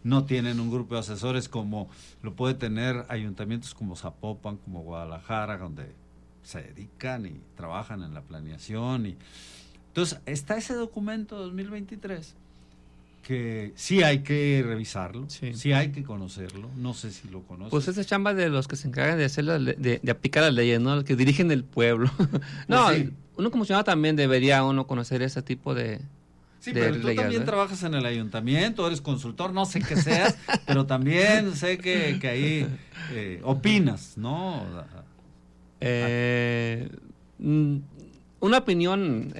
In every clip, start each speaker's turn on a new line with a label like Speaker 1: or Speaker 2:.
Speaker 1: no tienen un grupo de asesores como lo puede tener ayuntamientos como Zapopan, como Guadalajara, donde se dedican y trabajan en la planeación. Entonces, está ese documento 2023 que sí hay que revisarlo, sí hay que conocerlo, no sé si lo conoces.
Speaker 2: Pues esa chamba de los que se encargan de hacer de aplicar las leyes, ¿no? Los que dirigen el pueblo. No, pues sí. Uno como ciudadano también debería uno conocer ese tipo de
Speaker 1: sí, pero tú leyes, también trabajas en el ayuntamiento, eres consultor, no sé qué seas, pero también sé que ahí opinas, ¿no?
Speaker 2: Una opinión,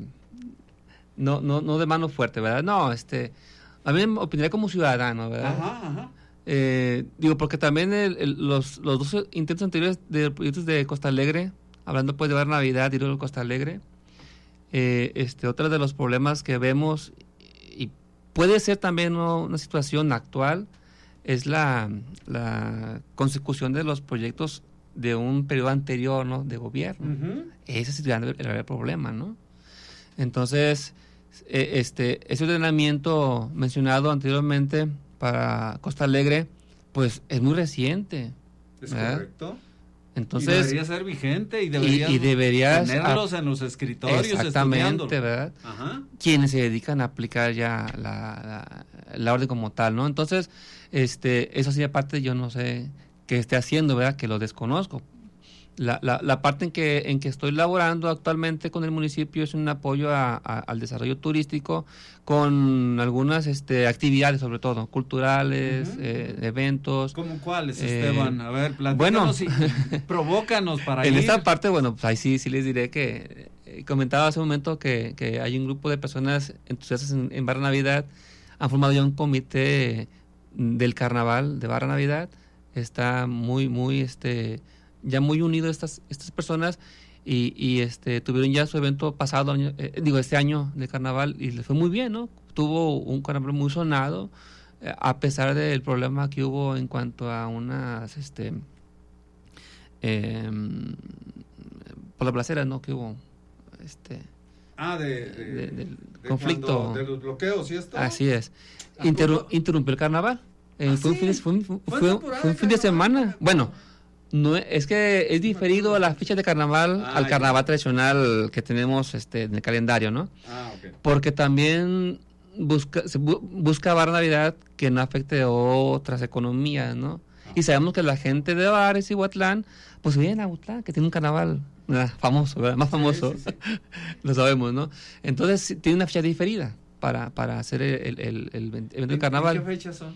Speaker 2: no de mano fuerte, ¿verdad? No, a mí me opinaría como ciudadano, ¿verdad?
Speaker 1: Ajá.
Speaker 2: Digo, porque también los dos intentos anteriores de proyectos de Costa Alegre, hablando pues de Barra Navidad y luego de Costa Alegre, otro de los problemas que vemos, y puede ser también una situación actual, es la consecución de los proyectos de un periodo anterior, ¿no? De gobierno. Uh-huh. Ese es el problema, ¿no? Entonces, ese ordenamiento mencionado anteriormente para Costa Alegre, pues es muy reciente.
Speaker 1: ¿Es correcto?
Speaker 2: Entonces,
Speaker 1: y debería ser vigente y deberías tenerlos en los escritorios
Speaker 2: exactamente, ¿verdad?
Speaker 1: Ajá.
Speaker 2: Quienes se dedican a aplicar ya la orden como tal, ¿no? Entonces, eso sí, aparte yo no sé qué esté haciendo, ¿verdad? Que lo desconozco. La parte en que estoy laborando actualmente con el municipio es un apoyo al desarrollo turístico con algunas actividades, sobre todo culturales, uh-huh.
Speaker 1: Eventos. ¿Cómo cuáles, Esteban? A ver, platícanos y provócanos para ir.
Speaker 2: En esta parte, bueno, pues ahí sí les diré que comentaba hace un momento que hay un grupo de personas entusiastas en Barra Navidad, han formado ya un comité del carnaval de Barra Navidad, está muy ya muy unido estas personas y tuvieron ya su evento pasado este año de carnaval y les fue muy bien, ¿no? Tuvo un carnaval muy sonado a pesar del problema que hubo en cuanto a unas por las placeras, ¿no? Que hubo del conflicto,
Speaker 1: de los bloqueos y esto.
Speaker 2: Así es. Interrumpió el carnaval. Fue un fin de semana. Bueno, no es que es diferido la fecha de carnaval al carnaval tradicional que tenemos en el calendario, ¿no?
Speaker 1: Okay.
Speaker 2: Porque también busca Barra Navidad que no afecte otras economías, ¿no? Y sabemos que la gente de Bares y Huatlán, pues viene a Huatlán, que tiene un carnaval famoso, ¿verdad? Más famoso, sí. Lo sabemos, ¿no? Entonces tiene una fecha diferida para hacer el evento de carnaval.
Speaker 1: ¿Qué fechas son?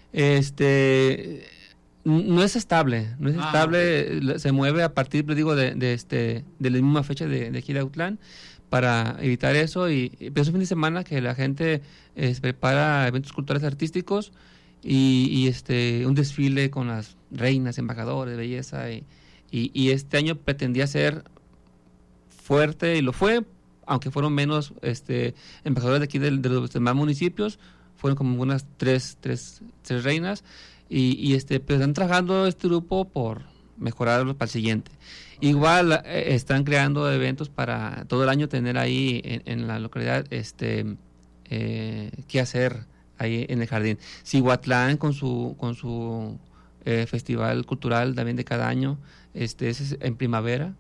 Speaker 2: No es estable, okay. Se mueve a partir, digo, de la misma fecha de aquí de Autlán para evitar eso, pero es un fin de semana que la gente prepara eventos culturales artísticos y un desfile con las reinas, embajadores de belleza y este año pretendía ser fuerte y lo fue, aunque fueron menos embajadores de aquí de los demás municipios, fueron como unas tres reinas. Pero están trabajando este grupo por mejorarlo para el siguiente. Okay. Igual están creando eventos para todo el año tener ahí en la localidad qué hacer ahí en el jardín. Cihuatlán con su festival cultural también de cada año, ese es en primavera,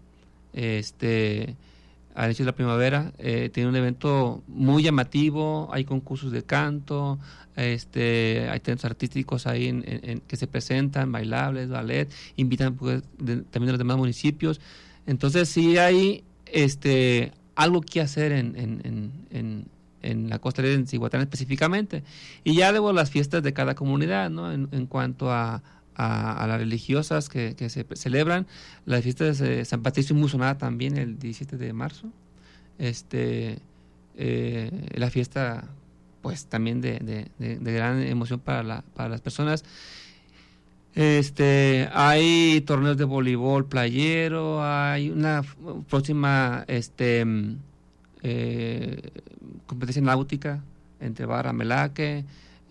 Speaker 2: al inicio de la primavera, tiene un evento muy llamativo, hay concursos de canto, hay talentos artísticos ahí que se presentan, bailables, ballet, invitan pues, también de los demás municipios. Entonces sí hay algo que hacer en la costa de Cihuatlán específicamente. Y ya luego las fiestas de cada comunidad, ¿no? En cuanto a las religiosas que se celebran, la fiesta de San Patricio muy sonada también el 17 de marzo, la fiesta pues también de gran emoción para las personas. Hay torneos de voleibol playero, hay una próxima competencia náutica entre Barra Melaque,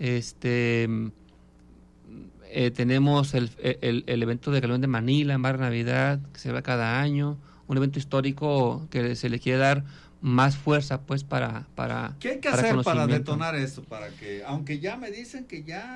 Speaker 2: tenemos el evento de Galón de Manila en Barra Navidad, que se va cada año, un evento histórico que se le quiere dar más fuerza pues para
Speaker 1: ¿qué hay que hacer para detonar esto? Para que, aunque ya me dicen que ya